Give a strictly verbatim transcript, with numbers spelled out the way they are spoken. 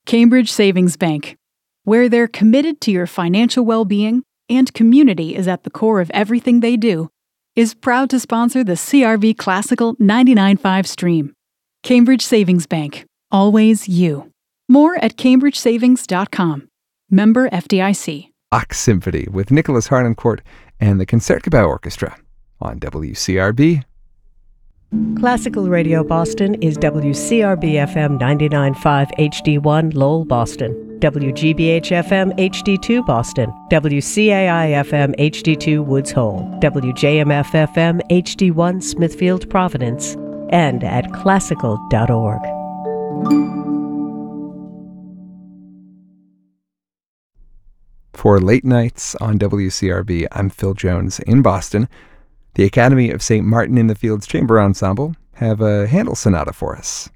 Cambridge Savings Bank, where they're committed to your financial well-being and community is at the core of everything they do, is proud to sponsor the C R V Classical ninety-nine point five stream. Cambridge Savings Bank. Always you. More at cambridge savings dot com. Member F D I C. Bach Symphony with Nicholas Harnoncourt and the Concertgebouw Orchestra on W C R B. Classical Radio Boston is W C R B F M ninety-nine point five H D one Lowell, Boston, W G B H F M H D two Boston, W C A I F M H D two Woods Hole, W J M F F M H D one Smithfield, Providence, and at classical dot org. For Late Nights on W C R B, I'm Phil Jones in Boston. The Academy of Saint Martin in the Fields Chamber Ensemble have a Handel sonata for us.